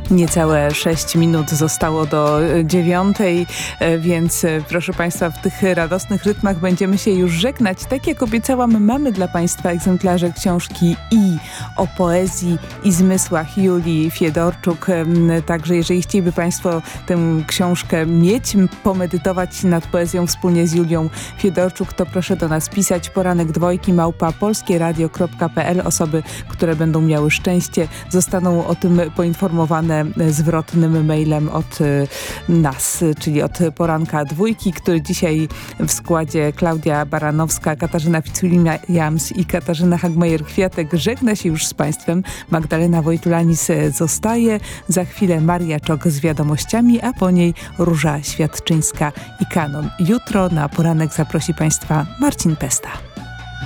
Niecałe 6 minut zostało do 9:00, więc proszę Państwa, w tych radosnych rytmach będziemy się już żegnać. Tak jak obiecałam, mamy dla Państwa egzemplarze książki o poezji i zmysłach Julii Fiedorczuk. Także jeżeli chcieliby Państwo tę książkę mieć, pomedytować nad poezją wspólnie z Julią Fiedorczuk, to proszę do nas pisać. poranek2@polskieradio.pl. Osoby, które będą miały szczęście, zostaną o tym poinformowane zwrotnym mailem od nas, czyli od Poranka Dwójki, który dzisiaj w składzie Klaudia Baranowska, Katarzyna Fitzwilliams i Katarzyna Hagmajer-Kwiatek żegna się już z Państwem. Magdalena Wojtulanis zostaje. Za chwilę Maria Czok z wiadomościami, a po niej Róża Świadczyńska i Kanon. Jutro na Poranek zaprosi Państwa Marcin Pesta.